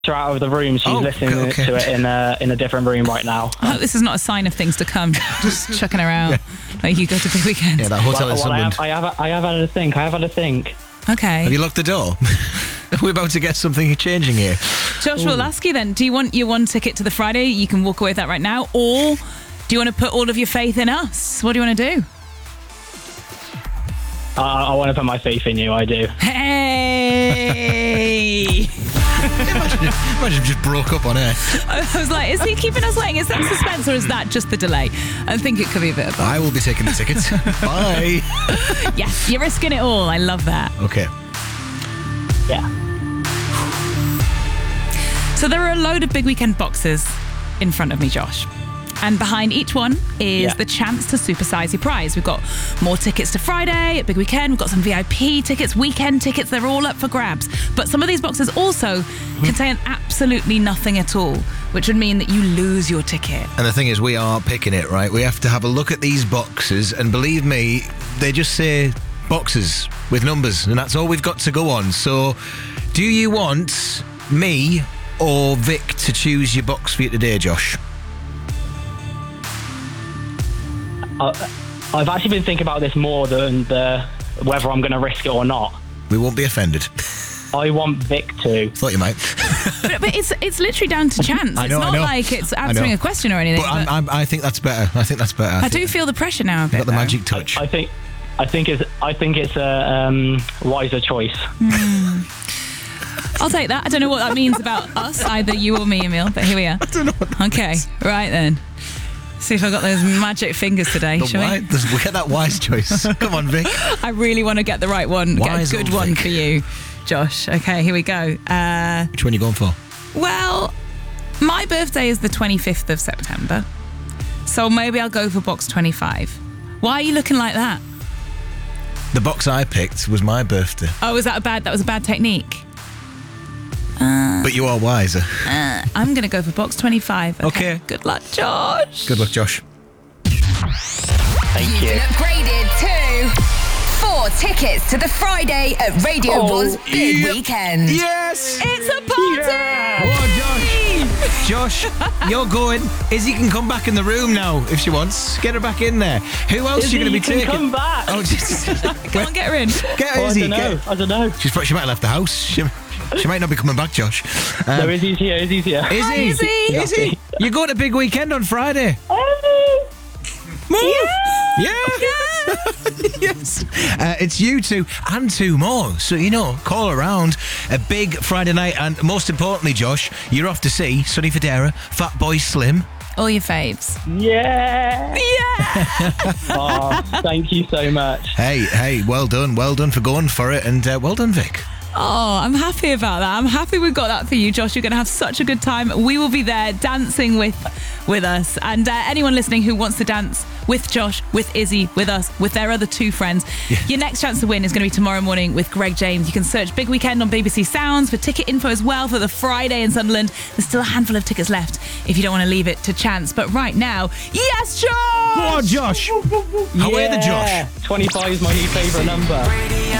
her out of the room. She's listening to it in a different room right now. I hope this is not a sign of things to come. Just checking her out. Like you go to Big Weekend. Yeah, that hotel in Sunderland. I have had a think. Okay. Have you locked the door? We're about to get something changing here. Josh, we'll ask you then. Do you want your one ticket to the Friday? You can walk away with that right now. Or do you want to put all of your faith in us? What do you want to do? I want to put my faith in you. I do. Hey! Imagine if just broke up on air. I was like, is he keeping us waiting? Is that suspense or is that just the delay? I think it could be a bit of both. I will be taking the tickets. Bye. Yes, you're risking it all. I love that. Okay. Yeah. So there are a load of Big Weekend boxes in front of me, Josh. And behind each one is the chance to supersize your prize. We've got more tickets to Friday at Big Weekend. We've got some VIP tickets, weekend tickets. They're all up for grabs. But some of these boxes also contain absolutely nothing at all, which would mean that you lose your ticket. And the thing is, we are picking it, right? We have to have a look at these boxes, and believe me, they just say boxes with numbers, and that's all we've got to go on. So, do you want me or Vic to choose your box for you today, Josh? I've actually been thinking about this more than whether I'm going to risk it or not. We won't be offended. I want Vic to. Thought you might. but it's literally down to chance. I know, it's not like it's answering a question or anything. But I think that's better. I do feel the pressure now a bit. Got the magic touch. I think it's a wiser choice. I'll take that. I don't know what that means about us, either you or me, Emil, but here we are. I don't know what that means. Right then. See if I got those magic fingers today, shall we? We'll get that wise choice. Come on, Vic. I really want to get the right one. Wise get a good one Vic. for you, Josh. Okay, here we go. Which one are you going for? Well, my birthday is the 25th of September, so maybe I'll go for box 25. Why are you looking like that? The box I picked was my birthday. Oh, that was a bad technique? But you are wiser. I'm going to go for box 25. Okay. Good luck, Josh. Good luck, Josh. Thank You've you. been upgraded to 4 tickets to the Friday at Radio 1's Big Weekend. Yes! It's a party! Oh, Josh, you're going. Izzy can come back in the room now if she wants. Get her back in there. Who else are you going to be taking? Come back. Oh, just Come on, get her in. get her, Izzy. I don't know. She might have left the house. She might not be coming back, Josh. No, Izzy's here. Izzy. Hi, Izzy. Izzy, you're going to Big Weekend on Friday. Move. Yeah. Yes. It's you two and 2 more. So, call around a big Friday night. And most importantly, Josh, you're off to see Sonny Fodera, Fatboy Slim. All your faves. Yeah. Yeah. Oh, thank you so much. Hey, well done for going for it, and well done, Vic. Oh, I'm happy about that. I'm happy we've got that for you, Josh. You're going to have such a good time. We will be there dancing with us. And anyone listening who wants to dance with Josh, with Izzy, with us, with their other 2 friends, your next chance to win is going to be tomorrow morning with Greg James. You can search Big Weekend on BBC Sounds for ticket info as well for the Friday in Sunderland. There's still a handful of tickets left if you don't want to leave it to chance. But right now, yes, Josh! Go on, Josh. How are the Josh? 25 is my new favourite number.